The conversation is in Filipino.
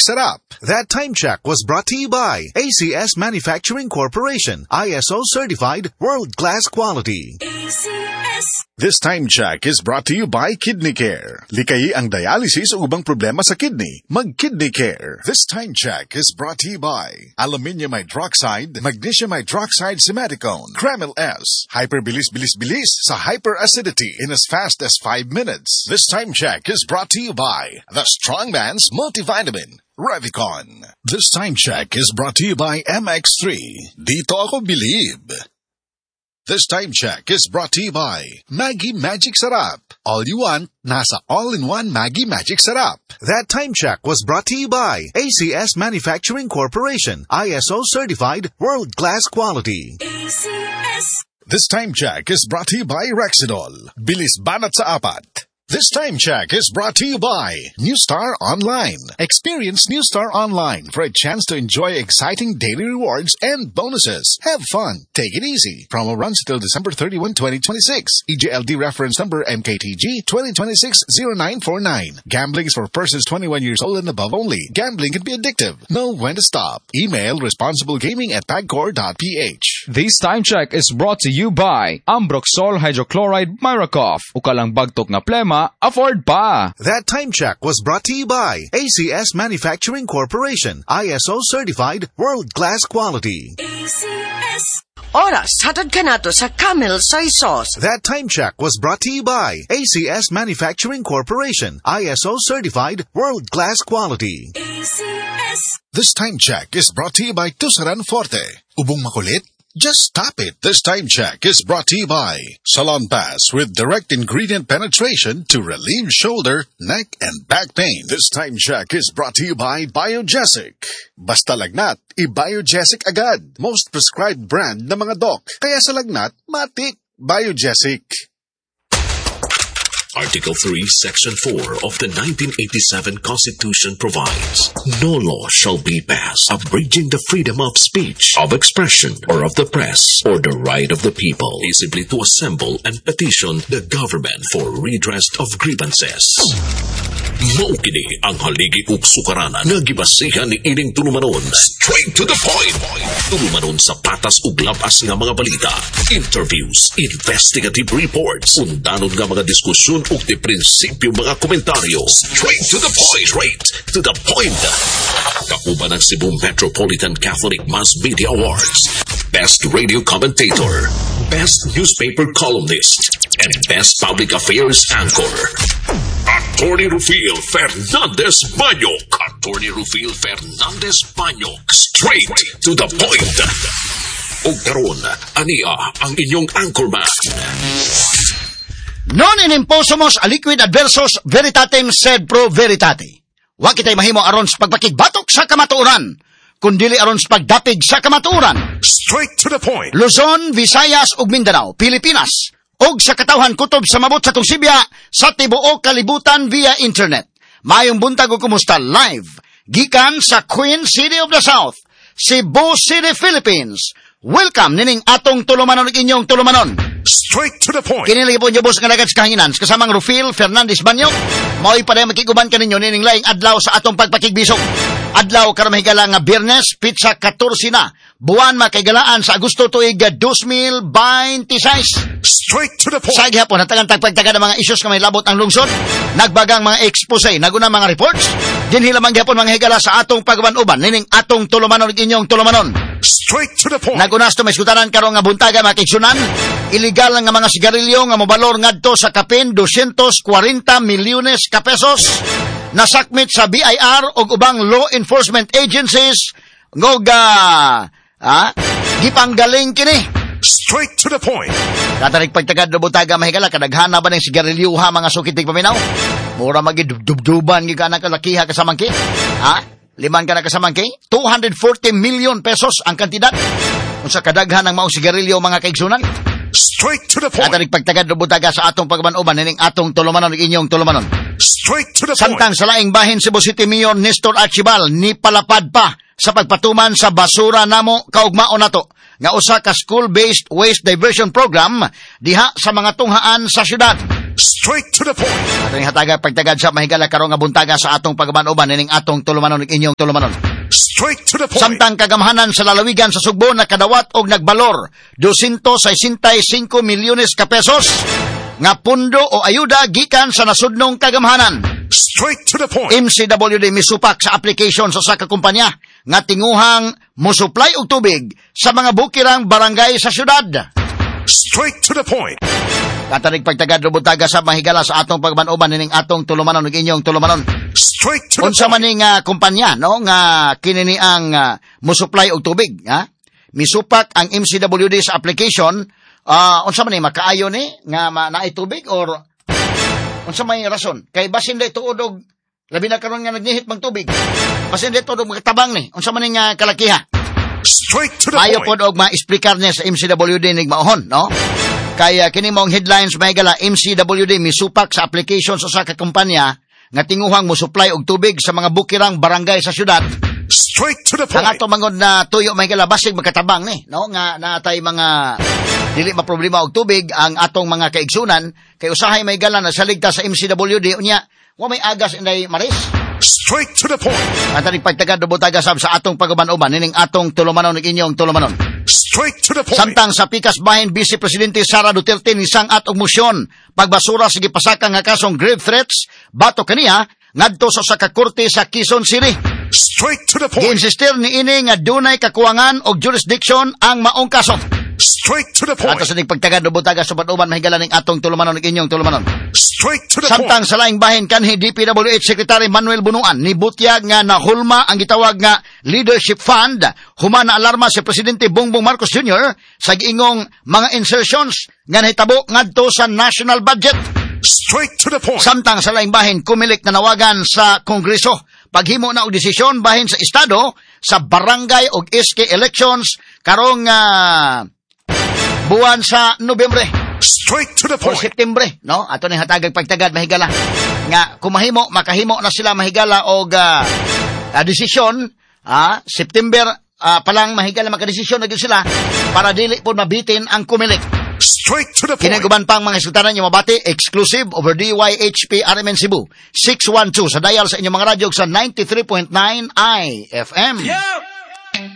sarap. That time check was brought to you by ACS Manufacturing Corporation, ISO certified, world-class quality. ACS. This time check is brought to you by Kidney Care. Likayi ang dialysis o ubang problema sa kidney. Mag-Kidney Care. This time check is brought to you by Aluminium Hydroxide, Magnesium Hydroxide Simeticone, Kremil S. Hyperbilis-bilis-bilis sa hyperacidity in as fast as 5 minutes. This time check is brought to you by The Strongman's Multivitamin, Revicon. This time check is brought to you by MX3. Dito ako believe. This time check is brought to you by Maggi Magic Sarap. All you want, nasa all-in-one Maggi Magic Sarap. That time check was brought to you by ACS Manufacturing Corporation, ISO certified, world-class quality. ACS. This time check is brought to you by Rexidol. Bilis banat sa apat. This time check is brought to you by New Star Online. Experience New Star Online for a chance to enjoy exciting daily rewards and bonuses. Have fun. Take it easy. Promo runs until December 31, 2026. EJLD reference number MKTG 2026-0949. Gambling is for persons 21 years old and above only. Gambling can be addictive. Know when to stop. Email responsiblegaming@pagcor.ph. This time check is brought to you by Ambroxol Hydrochloride Myracoff. Ukalang bagtok na plema, afford pa. That time check was brought to you by ACS Manufacturing Corporation, ISO certified, world-class quality. ACS. Oras, hatod ka nato sa Camel Soy Sauce. That time check was brought to you by ACS Manufacturing Corporation, ISO certified, world-class quality. ACS. This time check is brought to you by Tusaran Forte. Ubong makulit? Just stop it. This time check is brought to you by Salon Pass with direct ingredient penetration to relieve shoulder, neck, and back pain. This time check is brought to you by Biogesic. Basta lagnat, i-Biogesic agad. Most prescribed brand ng mga doc. Kaya sa lagnat, matik. Biogesic. Article 3, Section 4 of the 1987 Constitution provides, no law shall be passed abridging the freedom of speech, of expression, or of the press, or the right of the people peaceably to assemble and petition the government for redress of grievances. Maukini ang haligi ug sukaranan nga gibasihan ni ining tulumanon. Straight to the point. Tulumanon sa patas ug labas nga mga balita, interviews, investigative reports, undanon nga mga diskusyon ug di prinsipyo mga komentaryo. Straight to the point. Straight to the point. Kauban ang Cebu Metropolitan Catholic Mass Media Awards. Best Radio Commentator, Best Newspaper Columnist, and Best Public Affairs Anchor. Attorney Rufil Fernandez Banyok. Attorney Rufil Fernandez Banyok. Straight to the point. O karon, ania ang inyong anchorman. Non inimposomos aliquid adversos veritatem sed pro veritate. Wa kitay mahimo aron sa pagpakigbatok sa kamatuoran, kundili aron sa pagdapig sa kamatuoran. Straight to the point. Luzon, Visayas ug Mindanao, Pilipinas. Og sa katawhan kutob sa mabot sa Sibya sa tibuok kalibutan via internet. Mayong buntag ug kumusta live gikan sa Queen City of the South, Cebu City, Philippines. Welcome nining atong tulumanon ug inyong tulumanon. Straight to the point. Kinili po niyo boss nga nagad sa kahanginan kasamang Rufil Fernandez Banyok. Mao'y pa rin makiguban kaninyo nining laing adlaw sa atong pagpakigbisok. Adlaw karon mahigala nga Biyernes, pitsa 14 na. Buwan makaigalaan sa Agosto tuig 2026. Straight to the point. Sa gihapon natagan tagpagtaga ng mga issues nga may labot ang lungsod, nagbagang mga expose, naguna mga reports, dinhi lamang gihapon mga higala sa atong pagbanuban nining atong tulumanon ug inyong tulumanon. Straight to the point. Nagunas to may skutanan karon nga buntaga makigsunan, illegal nga mga sigarilyo nga mobalor ngadto sa kapin 240 milyones ka pesos. Nasakmit sa BIR ug ubang law enforcement agencies ngoga gipanggaling kini. Straight to the point. Katarig pagtagad do butaga mahigala kadaghana ba ning sigarilyuha mga sukitig paminaw? Mura magidubduban gikana kalakiha kasamangki. Liman ka na kasamangki? 240 million pesos ang kantidad. Unsa kadaghan ng maong sigarilyo mga kaigsunan? Straight to the point. Katarig pagtagad do butaga sa atong pagbanuban ning atong tulumanon ug inyong tulumanon. Straight to the point. Samtang sa laing bahin Cebu City Mayor Nestor Archibal ni palapad pa sa pagpatuman sa basura namo kaugmaon nato nga usa ka school-based waste diversion program diha sa mga tunghaan sa syudad. Straight to the point. Ating hataga pagtagad sa mahigala karong nga buntaga sa atong pagmanuban ining atong tulumanon ug inyong tulumanon. Straight to the point. Samtang kagamhanan sa lalawigan sa Sugbo nakadawat og nagbalor 265 milyones ka pesos nga pundo o ayuda gikan sa nasudnong kagamhanan. Straight to the point. MCWD misupak sa application sa ka kumpanya nga tinguhang musupply og tubig sa mga bukirang barangay sa syudad. Straight to the point. Katanig pagtagad rubutaga sa mahigala sa atong pagmanuban ining atong tulumanon ug inyong tulumanon. Straight to the Unsa man point. ning kumpanya no nga kinini ang musupply og tubig, ha? Misupak ang MCWD sa application, unsa man ni makaayo ni nga naay tubig or unsa may rason? Kay basin day tuod og labi na karon nga nagnihit mang tubig. Basin day tuod og magatabang ni. Unsa man ning kalakiha? Straight to the Ayo point. pod og ma-explicar niya sa MCWD nig maohon, no? Kaya kini mong headlines mahigala MCWD misupak sa application sa ka kumpanya nga tinguhang mo supply og tubig sa mga bukirang barangay sa syudad. Straight to the Ang point. ato mangod na tuyo mahigala basig magkatabang ni, no? Nga natay mga dili ma problema og tubig ang atong mga kaigsunan kay usahay mahigala na saligta sa MCWD unya wa may agas inday maris. Straight to the point. Ang tanig pagtagad butaga sa atong pagmanuban ining atong tulumanon ug inyong tulumanon. Straight to the point. Samtang sa pikas bahin Vice Presidente Sara Duterte ni sangat og motion pagbasura sa gipasaka nga kasong grave threats bato kaniya ngadto sa kakorte sa Quezon City. Straight to the point. Giinsistir ni ini nga dunay kakuwangan og jurisdiction ang maong kaso. Straight to the point. Ato sa pagtagad butaga sa patuman mahigala ning atong tulumanon ug inyong tulumanon. Straight to the Samtang point. sa laing bahin kanhi DPWH Secretary Manuel Bunuan ni butyag nga nahulma ang gitawag nga Leadership Fund humana alarma si Presidente Bongbong Marcos Jr. sa giingong mga insertions nga nahitabo ngadto sa national budget. Straight to the point. Samtang sa laing bahin kumilik na nawagan sa Kongreso paghimo na og desisyon bahin sa estado sa barangay og SK elections karong buwan sa Nobyembre Straight to the o point. Septembre, no? Ato ni hatagag pagtagad mahigala nga kumahimo makahimo na sila mahigala og desisyon September pa lang mahigala makadesisyon na gyud sila para dili pod mabitin ang kumilik. Straight to the point. Kiniguban pang mga sultanan niyo mabati exclusive over DYHP RMN Cebu 612 sa dial sa inyong mga radyo sa 93.9 IFM. Yeah.